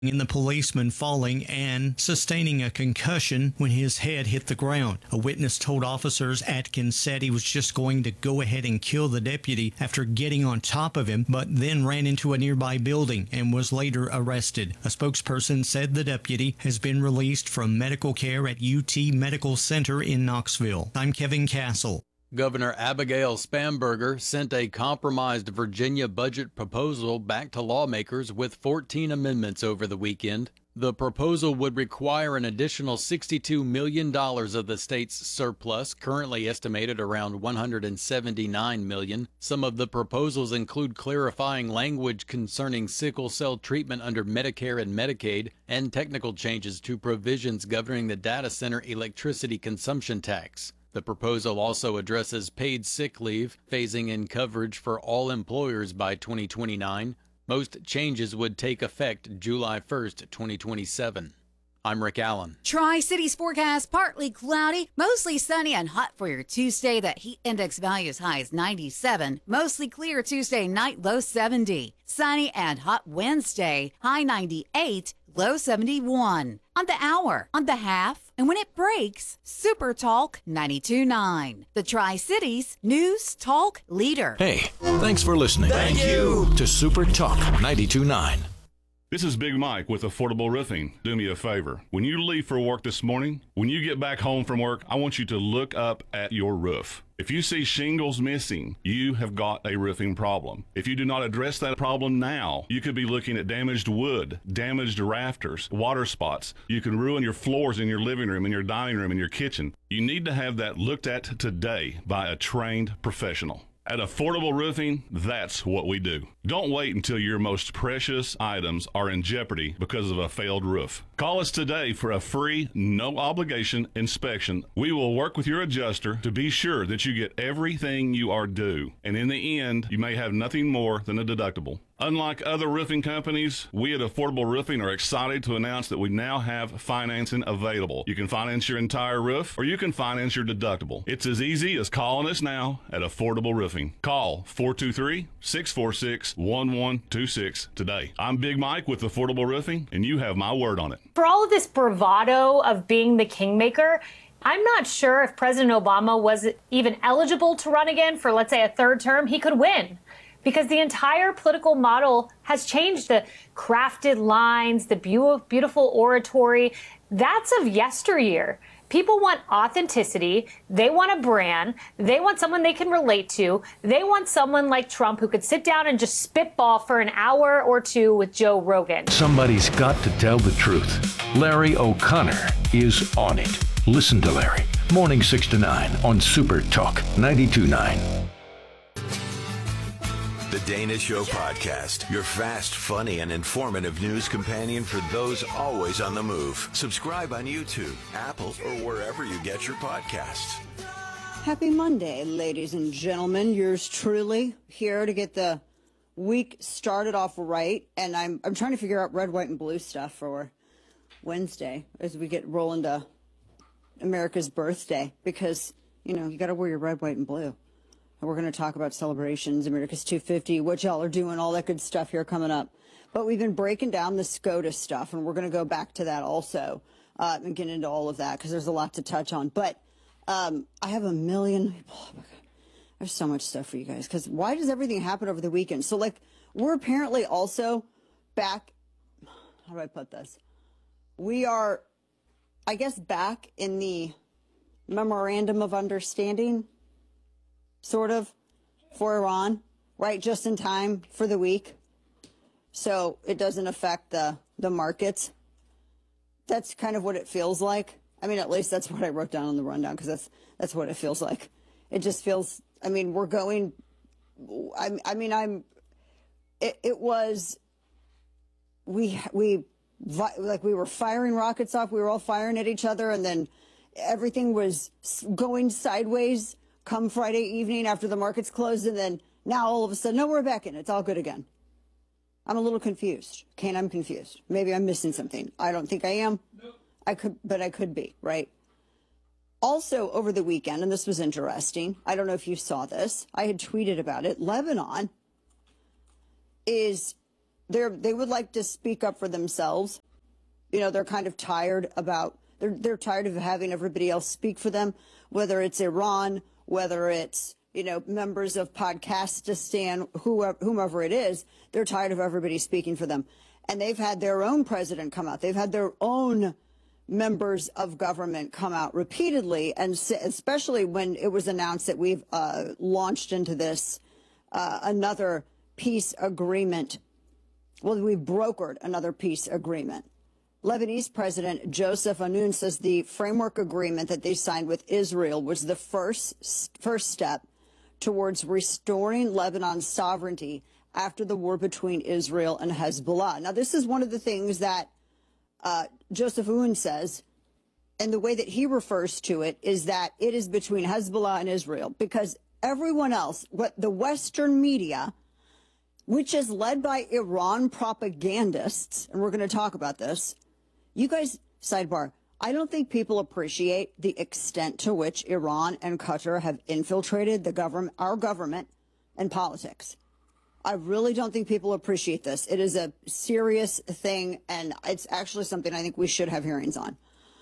in the policeman falling and sustaining a concussion when his head hit the ground. A witness told officers Atkins said he was just going to go ahead and kill the deputy after getting on top of him, but then ran into a nearby building and was later arrested. A spokesperson said the deputy has been released from medical care at UT Medical Center in Knoxville. I'm Kevin Castle. Governor Abigail Spanberger sent a compromised Virginia budget proposal back to lawmakers with 14 amendments over the weekend. The proposal would require an additional $62 million of the state's surplus, currently estimated around $179 million. Some of the proposals include clarifying language concerning sickle cell treatment under Medicare and Medicaid, and technical changes to provisions governing the data center electricity consumption tax. The proposal also addresses paid sick leave, phasing in coverage for all employers by 2029. Most changes would take effect July 1st, 2027. I'm Rick Allen. Tri-Cities forecast, partly cloudy, mostly sunny and hot for your Tuesday. That heat index value is high as 97. Mostly clear Tuesday night, low 70. Sunny and hot Wednesday, high 98, low 71. On the hour, on the half, and when it breaks, Super Talk 92.9. The Tri-Cities News Talk leader. Hey, thanks for listening. Thank you to Super Talk 92.9. This is Big Mike with Affordable Roofing. Do me a favor. When you leave for work this morning, when you get back home from work, I want you to look up at your roof. If you see shingles missing, you have got a roofing problem. If you do not address that problem now, you could be looking at damaged wood, damaged rafters, water spots. You can ruin your floors in your living room, in your dining room, in your kitchen. You need to have that looked at today by a trained professional. At Affordable Roofing, that's what we do. Don't wait until your most precious items are in jeopardy because of a failed roof. Call us today for a free, no-obligation inspection. We will work with your adjuster to be sure that you get everything you are due. And in the end, you may have nothing more than a deductible. Unlike other roofing companies, we at Affordable Roofing are excited to announce that we now have financing available. You can finance your entire roof, or you can finance your deductible. It's as easy as calling us now at Affordable Roofing. Call 423-646-1126 today. I'm Big Mike with Affordable Roofing, and you have my word on it. For all of this bravado of being the kingmaker, I'm not sure if President Obama was even eligible to run again for, let's say, a third term. He could win. Because the entire political model has changed. The crafted lines, the beautiful oratory, that's of yesteryear. People want authenticity. They want a brand. They want someone they can relate to. They want someone like Trump who could sit down and just spitball for an hour or two with Joe Rogan. Somebody's got to tell the truth. Larry O'Connor is on it. Listen to Larry. Morning 6 to 9 on Super Talk 92.9. The Dana Show Podcast, your fast, funny, and informative news companion for those always on the move. Subscribe on YouTube, Apple, or wherever you get your podcasts. Happy Monday, ladies and gentlemen. Yours truly here to get the week started off right. And I'm trying to figure out red, white, and blue stuff for Wednesday as we get rolling to America's birthday. Because, you know, you got to wear your red, white, and blue. And we're going to talk about celebrations, America's 250, what y'all are doing, all that good stuff here coming up. But we've been breaking down the SCOTUS stuff, and we're going to go back to that also and get into all of that because there's a lot to touch on. But I have a million people. Oh my God. I have so much stuff for you guys because why does everything happen over the weekend? So, like, we're apparently also back. How do I put this? We are, I guess, back in the memorandum of understanding. Sort of, for Iran, right? Just in time for the week. So it doesn't affect the markets. That's kind of what it feels like. I mean, at least that's what I wrote down on the rundown, because that's what it feels like. It just feels, I mean, we're going, it was, we were firing rockets off. We were all firing at each other, and then everything was going sideways come Friday evening after the markets closed, and then now all of a sudden, no, we're back in. It's all good again. I'm a little confused. Kane, I'm confused. Maybe I'm missing something. I don't think I am. Nope. I could be, right? Also, over the weekend, and this was interesting, I don't know if you saw this. I had tweeted about it. Lebanon is they would like to speak up for themselves. You know, they're kind of tired about, they're tired of having everybody else speak for them, whether it's Iran, whether it's, you know, members of Podcastistan, whomever it is. They're tired of everybody speaking for them. And they've had their own president come out. They've had their own members of government come out repeatedly, and especially when it was announced that we've launched into this another peace agreement. Well, we brokered another peace agreement. Lebanese President Joseph Aoun says the framework agreement that they signed with Israel was the first step towards restoring Lebanon's sovereignty after the war between Israel and Hezbollah. Now, this is one of the things that Joseph Aoun says, and the way that he refers to it is that it is between Hezbollah and Israel, because everyone else, what the Western media, which is led by Iran propagandists, and we're going to talk about this. You guys, sidebar, I don't think people appreciate the extent to which Iran and Qatar have infiltrated the government, our government, and politics. I really don't think people appreciate this. It is a serious thing, and it's actually something I think we should have hearings on.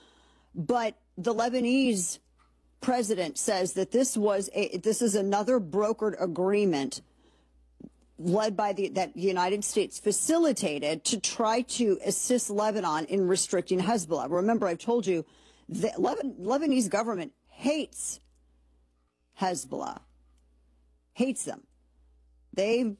But the Lebanese president says that this is another brokered agreement led by that the United States facilitated to try to assist Lebanon in restricting Hezbollah. Remember, I've told you the Lebanese government hates Hezbollah, hates them. They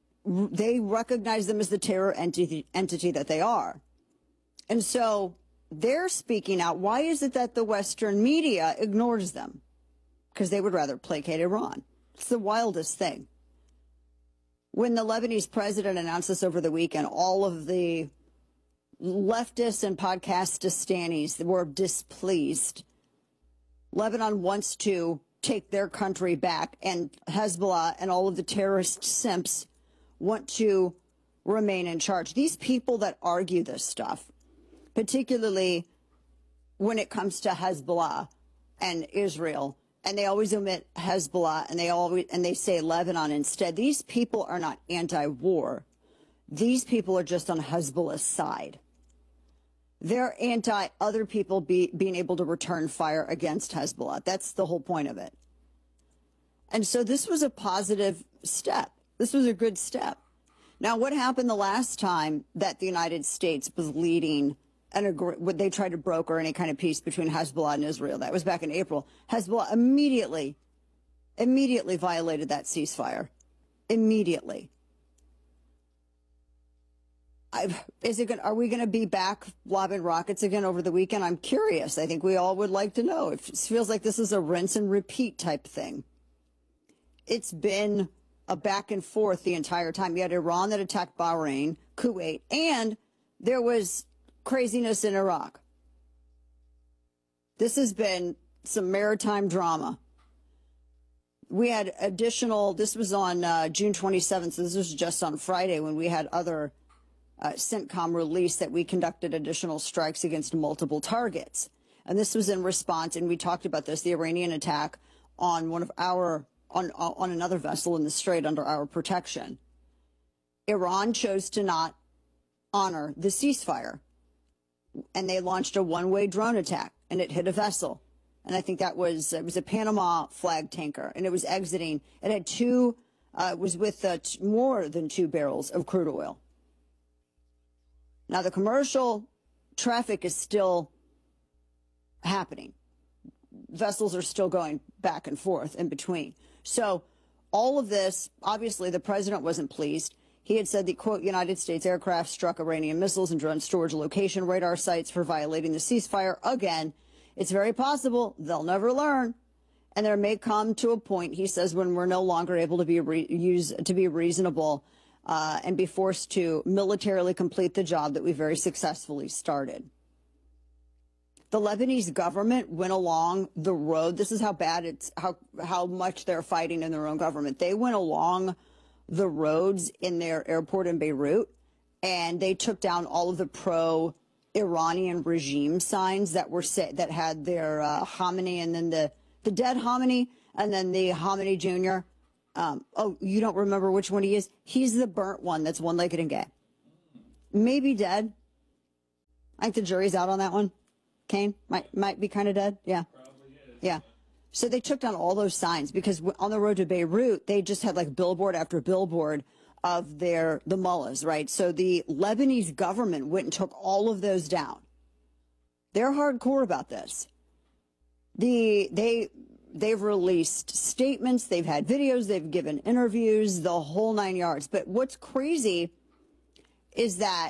recognize them as the terror entity that they are. And so they're speaking out. Why is it that the Western media ignores them? Because they would rather placate Iran. It's the wildest thing. When the Lebanese president announced this over the weekend, all of the leftists and Podcastistanis were displeased. Lebanon wants to take their country back, and Hezbollah and all of the terrorist simps want to remain in charge. These people that argue this stuff, particularly when it comes to Hezbollah and Israel, and they always omit Hezbollah, and they say Lebanon instead. These people are not anti-war. These people are just on Hezbollah's side. They're anti other people being able to return fire against Hezbollah. That's the whole point of it. And so this was a positive step. This was a good step. Now, what happened the last time that the United States was leading they tried to broker any kind of peace between Hezbollah and Israel? That was back in April. Hezbollah immediately violated that ceasefire. Immediately. Are we going to be back lobbing rockets again over the weekend? I'm curious. I think we all would like to know. It feels like this is a rinse and repeat type thing. It's been a back and forth the entire time. You had Iran that attacked Bahrain, Kuwait, and there was craziness in Iraq. This has been some maritime drama. We had this was on June 27th, so this was just on Friday when we had other CENTCOM release that we conducted additional strikes against multiple targets. And this was in response, and we talked about this, the Iranian attack on on another vessel in the Strait under our protection. Iran chose to not honor the ceasefire, and they launched a one-way drone attack, and it hit a vessel. And I think it was a Panama flag tanker, and it was exiting. It had was with more than 2 barrels of crude oil. Now, the commercial traffic is still happening. Vessels are still going back and forth in between. So all of this, obviously, the president wasn't pleased. He had said the, quote, United States aircraft struck Iranian missiles and drone storage location radar sites for violating the ceasefire. Again, it's very possible they'll never learn. And there may come to a point, he says, when we're no longer able to be reasonable and be forced to militarily complete the job that we very successfully started. The Lebanese government went along the road. This is how bad it's, how much they're fighting in their own government. They went along the roads in their airport in Beirut, and they took down all of the pro-Iranian regime signs that were set, that had their Khamenei, and then the dead Khamenei, and then the Khamenei Jr. Oh, you don't remember which one he is? He's the burnt one that's one-legged and gay. maybe dead. I think the jury's out on that one. Kane might be kind of dead. Yeah. Yeah. So they took down all those signs because on the road to Beirut, they just had like billboard after billboard of the mullahs, right? So the Lebanese government went and took all of those down. They're hardcore about this. They've released statements, they've had videos, they've given interviews, the whole 9 yards. But what's crazy is that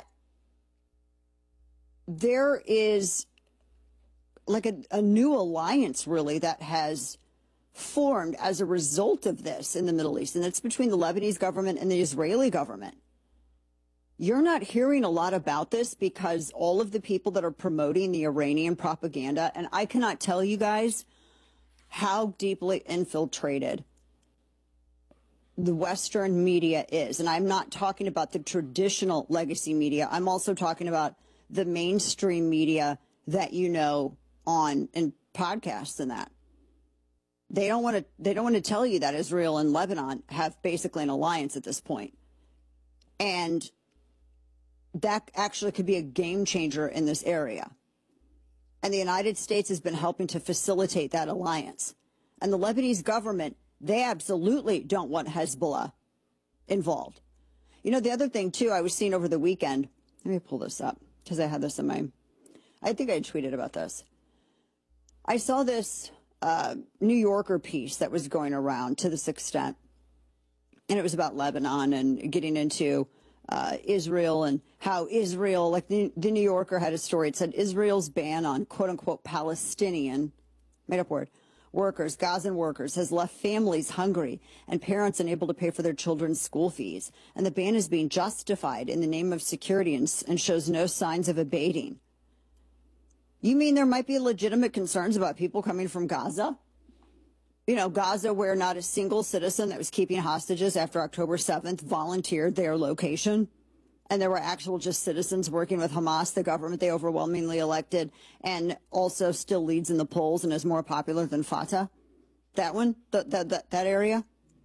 there is like a new alliance, really, that has formed as a result of this in the Middle East, and it's between the Lebanese government and the Israeli government. You're not hearing a lot about this because all of the people that are promoting the Iranian propaganda, and I cannot tell you guys how deeply infiltrated the Western media is. And I'm not talking about the traditional legacy media. I'm also talking about the mainstream media that you know on in podcasts and that. They don't want to tell you that Israel and Lebanon have basically an alliance at this point. And that actually could be a game changer in this area. And the United States has been helping to facilitate that alliance. And the Lebanese government, they absolutely don't want Hezbollah involved. You know, the other thing, too, I was seeing over the weekend. Let me pull this up because I had this in my, I think I tweeted about this. I saw this New Yorker piece that was going around to this extent. And it was about Lebanon and getting into Israel and how Israel, like the New Yorker had a story. It said Israel's ban on quote unquote Palestinian, made up word, workers, Gazan workers, has left families hungry and parents unable to pay for their children's school fees. And the ban is being justified in the name of security and shows no signs of abating. You mean there might be legitimate concerns about people coming from Gaza? You know, Gaza, where not a single citizen that was keeping hostages after October 7th volunteered their location. And there were actual just citizens working with Hamas, the government they overwhelmingly elected, and also still leads in the polls and is more popular than Fatah. That one, that area.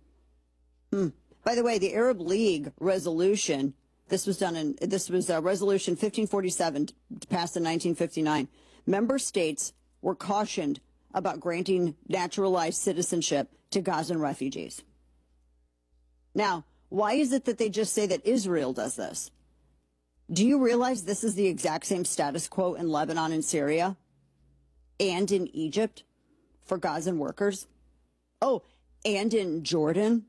By the way, the Arab League resolution, this was resolution 1547 passed in 1959. Member states were cautioned about granting naturalized citizenship to Gazan refugees. Now, why is it that they just say that Israel does this? Do you realize this is the exact same status quo in Lebanon and Syria and in Egypt for Gazan workers? Oh, and in Jordan,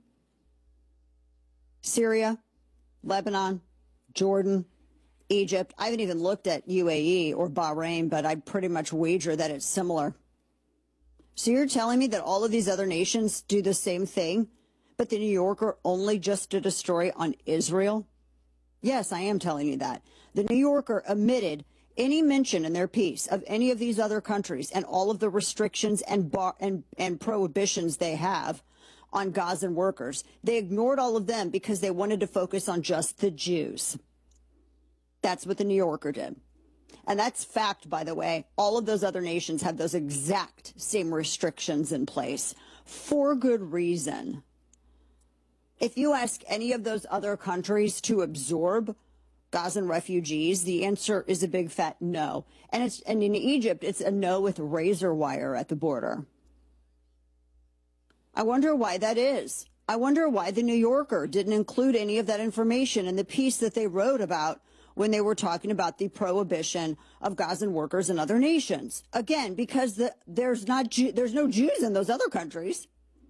Syria, Lebanon, Jordan, Egypt. I haven't even looked at UAE or Bahrain, but I'd pretty much wager that it's similar. So you're telling me that all of these other nations do the same thing, but the New Yorker only just did a story on Israel? Yes, I am telling you that. The New Yorker omitted any mention in their piece of any of these other countries and all of the restrictions and prohibitions they have on Gazan workers. They ignored all of them because they wanted to focus on just the Jews. That's what the New Yorker did. And that's fact, by the way. All of those other nations have those exact same restrictions in place for good reason. If you ask any of those other countries to absorb Gazan refugees, the answer is a big fat no. And in Egypt, it's a no with razor wire at the border. I wonder why that is. I wonder why the New Yorker didn't include any of that information in the piece that they wrote about when they were talking about the prohibition of Gazan workers in other nations. Again, because there's no Jews in those other countries.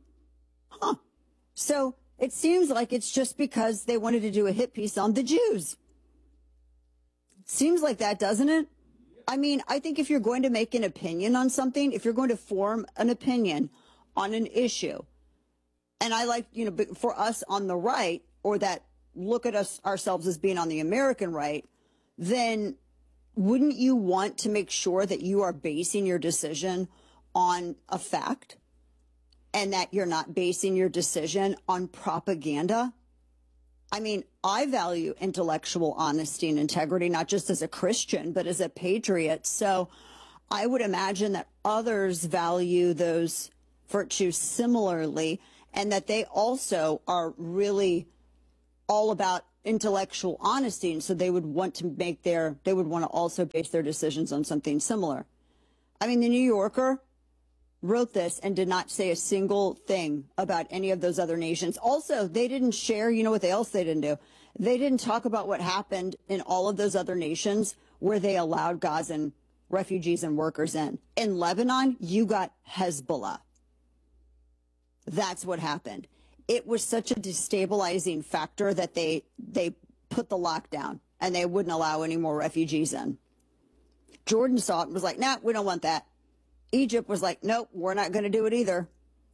So it seems like it's just because they wanted to do a hit piece on the Jews. Seems like that, doesn't it? I mean, I think if you're going to make an opinion on something, if you're going to form an opinion on an issue, and I like, for us on the right, or that look at ourselves as being on the American right, then wouldn't you want to make sure that you are basing your decision on a fact and that you're not basing your decision on propaganda? I mean, I value intellectual honesty and integrity, not just as a Christian, but as a patriot. So I would imagine that others value those virtues similarly, and that they also are really all about intellectual honesty, and so they would want to also base their decisions on something similar. I mean, the New Yorker wrote this and did not say a single thing about any of those other nations. Also, they didn't share, you know what else they didn't do? They didn't talk about what happened in all of those other nations where they allowed Gazan refugees and workers in. In Lebanon, you got Hezbollah. That's what happened. It was such a destabilizing factor that they put the lockdown and they wouldn't allow any more refugees in. Jordan saw it and was like, nah, we don't want that. Egypt was like, nope, we're not going to do it either.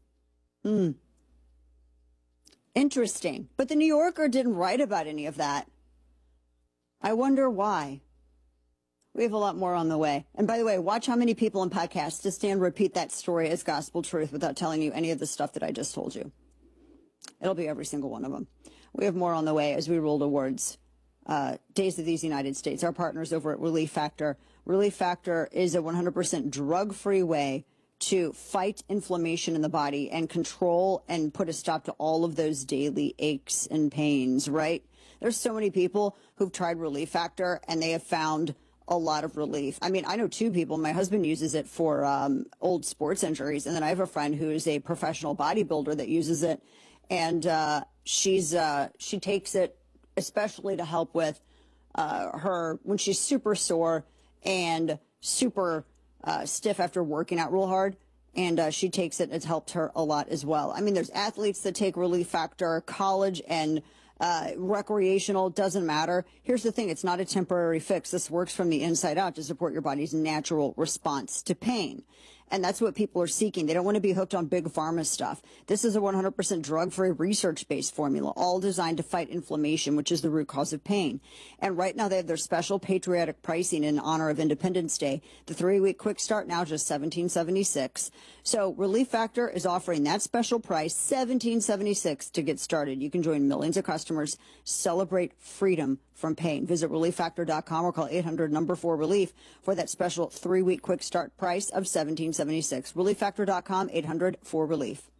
Interesting. But the New Yorker didn't write about any of that. I wonder why. We have a lot more on the way. And by the way, watch how many people in podcasts just stand and repeat that story as gospel truth without telling you any of the stuff that I just told you. It'll be every single one of them. We have more on the way as we roll towards Days of These United States. Our partners over at Relief Factor. Relief Factor is a 100% drug-free way to fight inflammation in the body and control and put a stop to all of those daily aches and pains, right? There's so many people who've tried Relief Factor and they have found a lot of relief. I mean, I know two people. My husband uses it for old sports injuries, and then I have a friend who is a professional bodybuilder that uses it, and she takes it especially to help with her when she's super sore and super stiff after working out real hard. And she takes it. It's helped her a lot as well. I mean, there's athletes that take Relief Factor, college and recreational, doesn't matter. Here's the thing. It's not a temporary fix. This works from the inside out to support your body's natural response to pain. And that's what people are seeking. They don't want to be hooked on big pharma stuff. This is a 100% drug-free, research-based formula, all designed to fight inflammation, which is the root cause of pain. And right now they have their special patriotic pricing in honor of Independence Day. The 3-week quick start now just $17.76. So Relief Factor is offering that special price, $17.76 to get started. You can join millions of customers, celebrate freedom from pain. Visit relieffactor.com or call 800-4RELIEF for that special 3-week quick start price of $17.76. Relieffactor.com, 800-4RELIEF.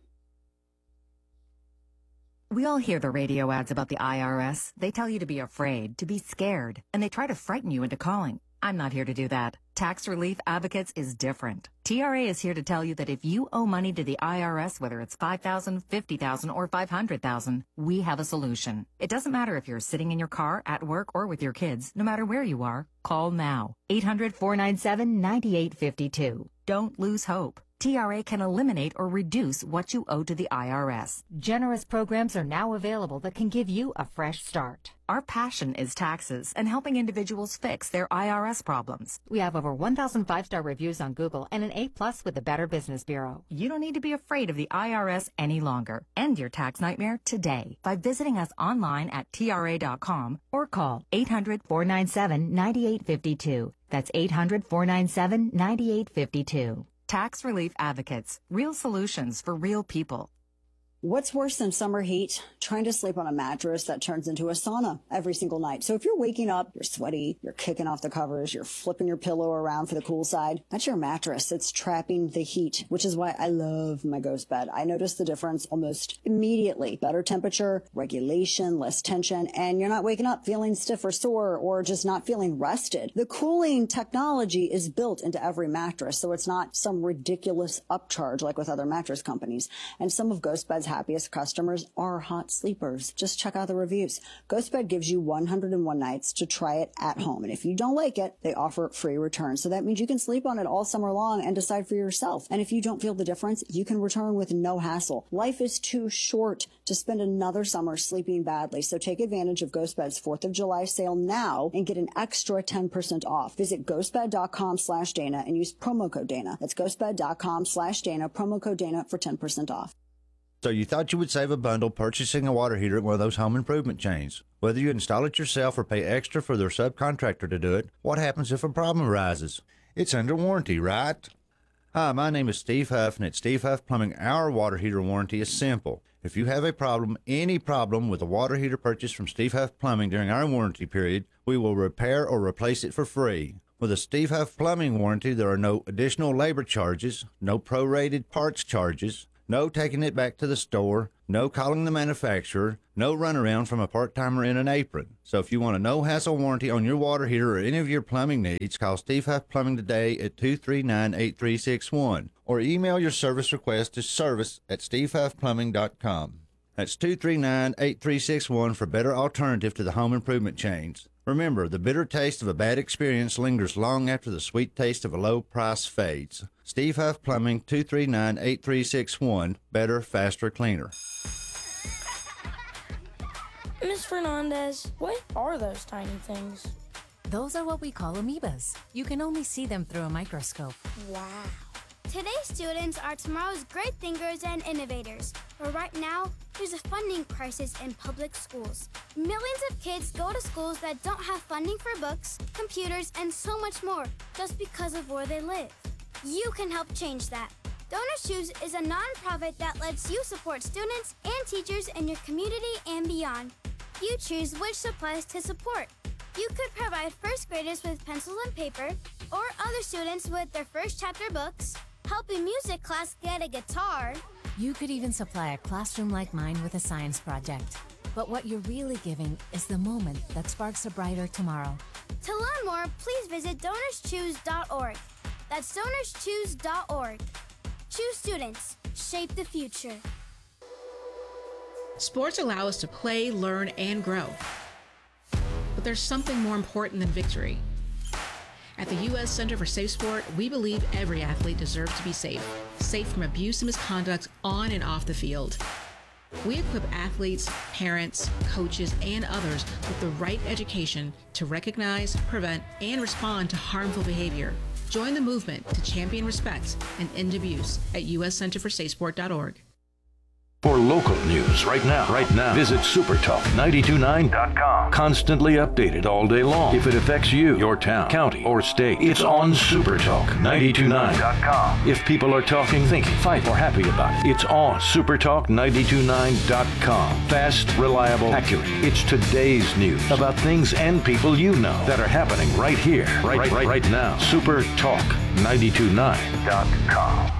We all hear the radio ads about the IRS. They tell you to be afraid, to be scared, and they try to frighten you into calling. I'm not here to do that. Tax Relief Advocates is different. TRA is here to tell you that if you owe money to the IRS, whether it's $5,000, $50,000, or $500,000, we have a solution. It doesn't matter if you're sitting in your car, at work, or with your kids. No matter where you are, call now. 800-497-9852. Don't lose hope. TRA can eliminate or reduce what you owe to the IRS. Generous programs are now available that can give you a fresh start. Our passion is taxes and helping individuals fix their IRS problems. We have over 1,000 5-star reviews on Google and an A+ with the Better Business Bureau. You don't need to be afraid of the IRS any longer. End your tax nightmare today by visiting us online at TRA.com or call 800-497-9852. That's 800-497-9852. Tax Relief Advocates. Real solutions for real people. What's worse than summer heat? Trying to sleep on a mattress that turns into a sauna every single night. So if you're waking up, you're sweaty, you're kicking off the covers, you're flipping your pillow around for the cool side, that's your mattress. It's trapping the heat, which is why I love my Ghost bed. I notice the difference almost immediately. Better temperature, regulation, less tension, and you're not waking up feeling stiff or sore or just not feeling rested. The cooling technology is built into every mattress, so it's not some ridiculous upcharge like with other mattress companies. And some of Ghost bed's happiest customers are hot sleepers. Just check out the reviews. GhostBed gives you 101 nights to try it at home. And if you don't like it, they offer free returns. So that means you can sleep on it all summer long and decide for yourself. And if you don't feel the difference, you can return with no hassle. Life is too short to spend another summer sleeping badly. So take advantage of GhostBed's 4th of July sale now and get an extra 10% off. Visit ghostbed.com/Dana and use promo code Dana. That's ghostbed.com/Dana, promo code Dana for 10% off. So you thought you would save a bundle purchasing a water heater at one of those home improvement chains. Whether you install it yourself or pay extra for their subcontractor to do it, what happens if a problem arises? It's under warranty, right? Hi, my name is Steve Huff, and at Steve Huff Plumbing, our water heater warranty is simple. If you have a problem, any problem with a water heater purchased from Steve Huff Plumbing during our warranty period, we will repair or replace it for free. With a Steve Huff Plumbing warranty, there are no additional labor charges, no prorated parts charges, No taking it back to the store, no calling the manufacturer, no runaround from a part-timer in an apron. So if you want a no-hassle warranty on your water heater or any of your plumbing needs, call Steve Huff Plumbing today at 239-8361 or email your service request to service@stevehuffplumbing.com. That's 239-8361 for better alternative to the home improvement chains. Remember, the bitter taste of a bad experience lingers long after the sweet taste of a low price fades. Steve Huff Plumbing, 239-8361. Better, faster, cleaner. Miss Fernandez, what are those tiny things? Those are what we call amoebas. You can only see them through a microscope. Wow. Today's students are tomorrow's great thinkers and innovators. But right now, there's a funding crisis in public schools. Millions of kids go to schools that don't have funding for books, computers, and so much more just because of where they live. You can help change that. Donors Choose is a nonprofit that lets you support students and teachers in your community and beyond. You choose which supplies to support. You could provide first graders with pencils and paper, or other students with their first chapter books, help a music class get a guitar. You could even supply a classroom like mine with a science project. But what you're really giving is the moment that sparks a brighter tomorrow. To learn more, please visit DonorsChoose.org. That's DonorsChoose.org. Choose students. Shape the future. Sports allow us to play, learn, and grow. But there's something more important than victory. At the U.S. Center for Safe Sport, we believe every athlete deserves to be safe. Safe from abuse and misconduct on and off the field. We equip athletes, parents, coaches, and others with the right education to recognize, prevent, and respond to harmful behavior. Join the movement to champion respect and end abuse at uscenterforsafesport.org. For local news right now, visit supertalk929.com. Constantly updated all day long. If it affects you, your town, county, or state, it's on supertalk929.com. If people are talking, thinking, fight, or happy about it, it's on supertalk929.com. Fast, reliable, accurate. It's today's news about things and people you know that are happening right here, right now. supertalk929.com.